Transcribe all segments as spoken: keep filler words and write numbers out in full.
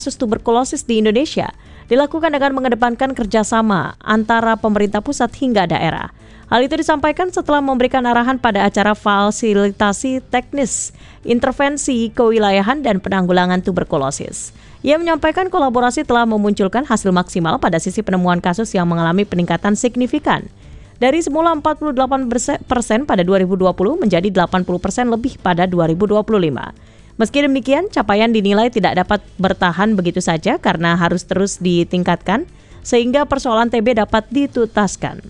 kasus tuberkulosis di Indonesia dilakukan dengan mengedepankan kerjasama antara pemerintah pusat hingga daerah. Hal itu disampaikan setelah memberikan arahan pada acara fasilitasi teknis, intervensi kewilayahan dan penanggulangan tuberkulosis. Ia menyampaikan kolaborasi telah memunculkan hasil maksimal pada sisi penemuan kasus yang mengalami peningkatan signifikan. Dari semula empat puluh delapan persen pada dua ribu dua puluh menjadi delapan puluh persen lebih pada dua ribu dua puluh lima. Meski demikian, capaian dinilai tidak dapat bertahan begitu saja karena harus terus ditingkatkan sehingga persoalan T B dapat dituntaskan.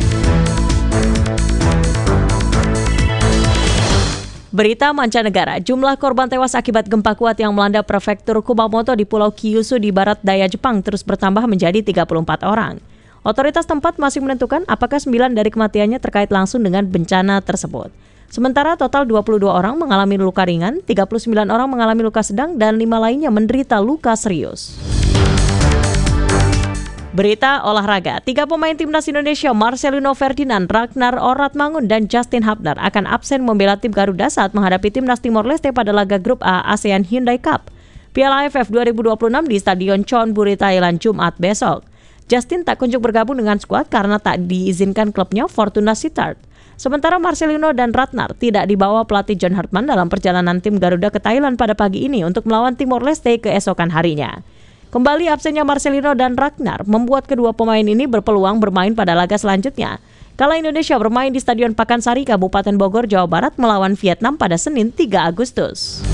Berita mancanegara, jumlah korban tewas akibat gempa kuat yang melanda prefektur Kumamoto di Pulau Kyushu di barat daya Jepang terus bertambah menjadi tiga puluh empat orang. Otoritas tempat masih menentukan apakah sembilan dari kematiannya terkait langsung dengan bencana tersebut. Sementara total dua puluh dua orang mengalami luka ringan, tiga puluh sembilan orang mengalami luka sedang, dan lima lainnya menderita luka serius. Berita olahraga, tiga pemain timnas Indonesia Marcelino Ferdinand, Ragnar Oratmangun, dan Justin Hubner akan absen membela tim Garuda saat menghadapi timnas Timor Leste pada laga grup A ASEAN Hyundai Cup Piala A F F dua ribu dua puluh enam di Stadion Chonburi, Thailand, Jumat besok. Justin tak kunjung bergabung dengan skuad karena tak diizinkan klubnya Fortuna Sittard. Sementara Marcelino dan Ragnar tidak dibawa pelatih John Hartman dalam perjalanan tim Garuda ke Thailand pada pagi ini untuk melawan Timor Leste keesokan harinya. Kembali absennya Marcelino dan Ragnar membuat kedua pemain ini berpeluang bermain pada laga selanjutnya. Kala Indonesia bermain di Stadion Pakansari, Kabupaten Bogor, Jawa Barat melawan Vietnam pada Senin tiga Agustus.